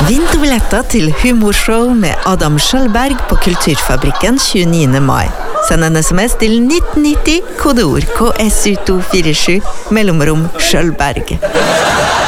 Vinn billetter til humorshow med Adam Schjølberg på Kulturfabrikken 29. mai. Send en SMS til 1990, kodeord KSU247, mellomrom Schjølberg.